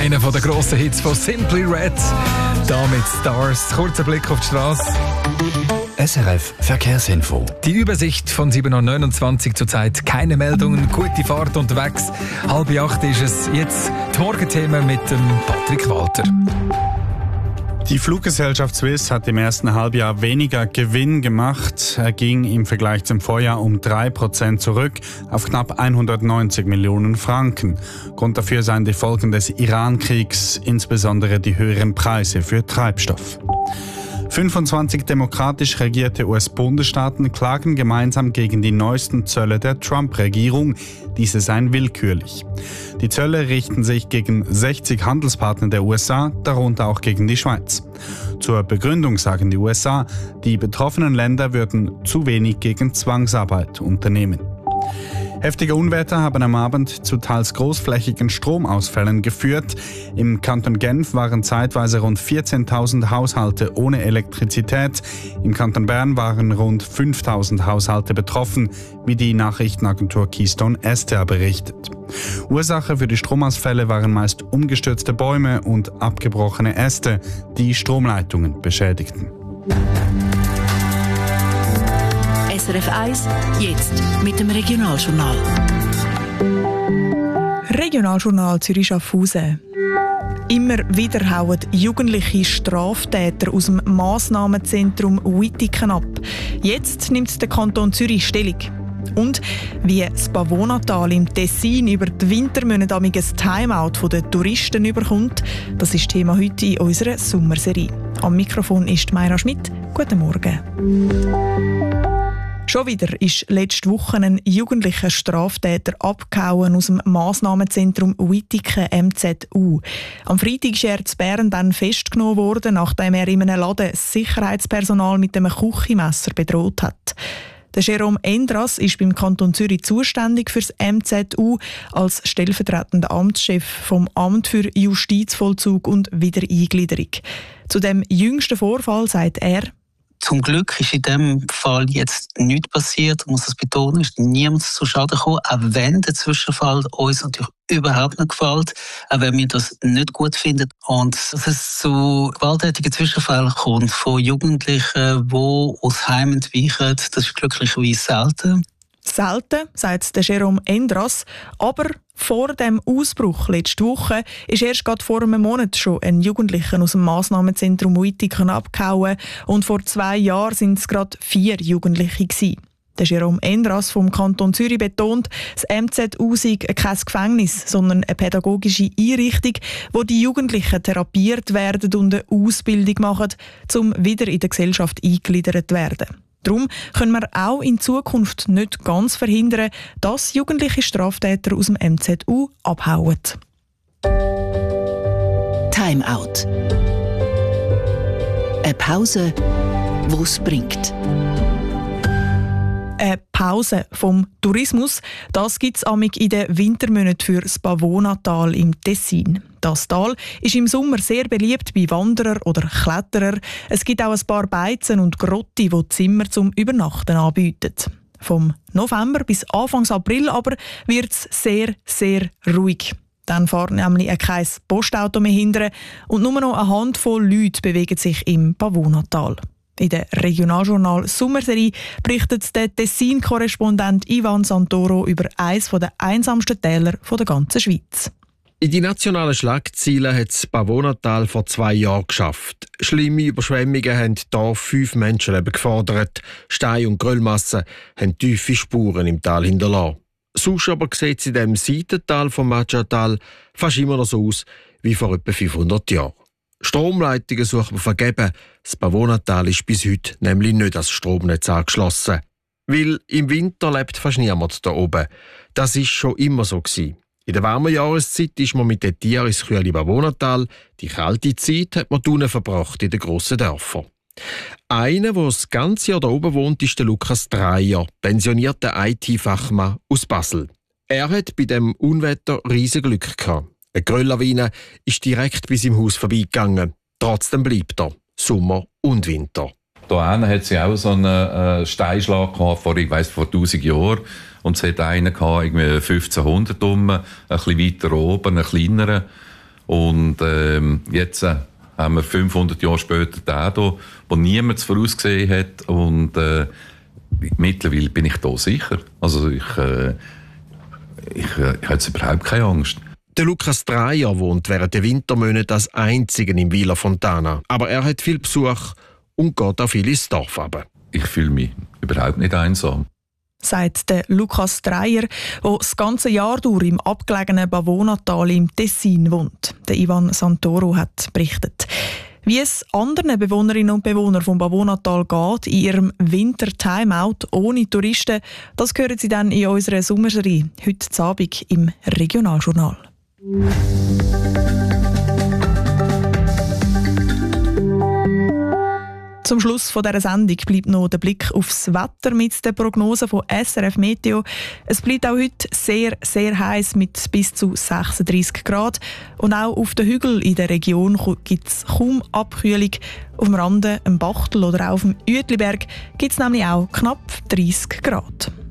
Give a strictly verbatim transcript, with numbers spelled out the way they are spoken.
Einer der grossen Hits von Simply Red. Damit Stars. Kurzer Blick auf die Straße. S R F Verkehrsinfo. Die Übersicht von sieben Uhr neunundzwanzig zurzeit. Keine Meldungen, gute Fahrt unterwegs. Halb acht ist es. Jetzt die Morgenthemen mit dem Patrick Walter. Die Fluggesellschaft Swiss hat im ersten Halbjahr weniger Gewinn gemacht. Er ging im Vergleich zum Vorjahr um drei Prozent zurück auf knapp hundertneunzig Millionen Franken. Grund dafür seien die Folgen des Iran-Kriegs, insbesondere die höheren Preise für Treibstoff. fünfundzwanzig demokratisch regierte U S-Bundesstaaten klagen gemeinsam gegen die neuesten Zölle der Trump-Regierung. Diese seien willkürlich. Die Zölle richten sich gegen sechzig Handelspartner der U S A, darunter auch gegen die Schweiz. Zur Begründung sagen die U S A, die betroffenen Länder würden zu wenig gegen Zwangsarbeit unternehmen. Heftige Unwetter haben am Abend zu teils großflächigen Stromausfällen geführt. Im Kanton Genf waren zeitweise rund vierzehntausend Haushalte ohne Elektrizität. Im Kanton Bern waren rund fünftausend Haushalte betroffen, wie die Nachrichtenagentur Keystone S T A berichtet. Ursache für die Stromausfälle waren meist umgestürzte Bäume und abgebrochene Äste, die Stromleitungen beschädigten. S R F eins, jetzt mit dem Regionaljournal. Regionaljournal Zürich-Schaffhausen. Immer wieder hauen jugendliche Straftäter aus dem Massnahmenzentrum Wittigen ab. Jetzt nimmt der Kanton Zürich Stellung. Und wie das Pavonatal im Tessin über die Wintermonate ein Timeout der Touristen überkommt, das ist Thema heute in unserer Sommerserie. Am Mikrofon ist Mayra Schmidt. Guten Morgen. Schon wieder ist letzte Woche ein jugendlicher Straftäter abgehauen aus dem Massnahmenzentrum Wittigen M Z U. Am Freitag ist er in Bern dann festgenommen worden, nachdem er in einem Laden das Sicherheitspersonal mit einem Küchenmesser bedroht hat. Der Jerome Endras ist beim Kanton Zürich zuständig für das M Z U als stellvertretender Amtschef vom Amt für Justizvollzug und Wiedereingliederung. Zu dem jüngsten Vorfall sagt er: Zum Glück ist in diesem Fall jetzt nichts passiert, ich muss das betonen, ist niemand zu Schaden gekommen, auch wenn der Zwischenfall uns natürlich überhaupt nicht gefällt, auch wenn wir das nicht gut finden. Und dass es zu gewalttätigen Zwischenfällen kommt von Jugendlichen, die aus Heim entweichen, das ist glücklicherweise selten. Selten, sagt der Jerome Endras, aber vor dem Ausbruch letzte Woche ist erst gerade vor einem Monat schon ein Jugendlicher aus dem Massnahmenzentrum Wittigen abgehauen und vor zwei Jahren sind es gerade vier Jugendliche gewesen. Der Jerome Endras vom Kanton Zürich betont, das M Z U sei kein Gefängnis, sondern eine pädagogische Einrichtung, wo die Jugendlichen therapiert werden und eine Ausbildung machen, um wieder in der Gesellschaft eingegliedert zu werden. Darum können wir auch in Zukunft nicht ganz verhindern, dass jugendliche Straftäter aus dem M Z U abhauen. Timeout. Eine Pause, die es bringt. Eine Pause vom Tourismus, das gibt es in den Wintermonaten für das Pavonatal im Tessin. Das Tal ist im Sommer sehr beliebt bei Wanderer oder Kletterer. Es gibt auch ein paar Beizen und Grotten, die Zimmer zum Übernachten anbieten. Vom November bis Anfang April aber wird es sehr, sehr ruhig. Dann fährt nämlich kein Postauto mehr hinterher und nur noch eine Handvoll Leute bewegen sich im Pavonatal. In der Regionaljournal Sommerserie berichtet der Tessin-Korrespondent Ivan Santoro über eines der einsamsten Täler der ganzen Schweiz. In die nationalen Schlagzeilen hat das Pavonatal vor zwei Jahren geschafft. Schlimme Überschwemmungen haben hier fünf Menschenleben gefordert. Stein- und Geröllmassen haben tiefe Spuren im Tal hinterlassen. Sonst aber sieht es in diesem Seitental vom Maggiatal fast immer noch so aus wie vor etwa fünfhundert Jahren. Stromleitungen sucht man vergeben. Das Pavonatal ist bis heute nämlich nicht als Stromnetz angeschlossen. Weil im Winter lebt fast niemand da oben. Das ist schon immer so gewesen. In der warmen Jahreszeit ist man mit den Tieren ins kühle Pavonatal. Die kalte Zeit hat man unten verbracht in den grossen Dörfern. Einer, der das ganze Jahr da oben wohnt, ist der Lukas Dreyer, pensionierter I T-Fachmann aus Basel. Er hat bei dem Unwetter riesen Glück gehabt. Eine Grölllawine ist direkt bis im Haus vorbeigegangen. Trotzdem bleibt er, Sommer und Winter. Da hinten hat sie auch so einen äh, Steinschlag gehabt, vor, ich weiss, vor tausend Jahren. Und es hat einen gehabt, irgendwie fünfzehnhundert um, ein bisschen weiter oben, einen kleineren. Und ähm, jetzt äh, haben wir fünfhundert Jahre später den hier, wo niemand es vorausgesehen hat. Und äh, mittlerweile bin ich da sicher. Also ich, äh, ich, äh, ich habe jetzt überhaupt keine Angst. Der Lukas Dreyer wohnt während der Wintermonate als Einziger im Villa Fontana. Aber er hat viel Besuch und geht auch viel ins Dorf runter. Ich fühle mich überhaupt nicht einsam. Sagt der Lukas Dreyer, der das ganze Jahr durch im abgelegenen Pavonatal im Tessin wohnt. Der Ivan Santoro hat berichtet. Wie es anderen Bewohnerinnen und Bewohnern vom Pavonatal geht, in ihrem Winter-Timeout ohne Touristen, das hören Sie dann in unserer Sommerserie, heute Abend im Regionaljournal. Zum Schluss von dieser Sendung bleibt noch der Blick aufs Wetter mit der Prognose von S R F Meteo. Es bleibt auch heute sehr, sehr heiß mit bis zu sechsunddreissig Grad. Und auch auf den Hügeln in der Region gibt es kaum Abkühlung. Auf dem Rande, am Bachtel oder auch auf dem Uetliberg gibt es nämlich auch knapp dreißig Grad.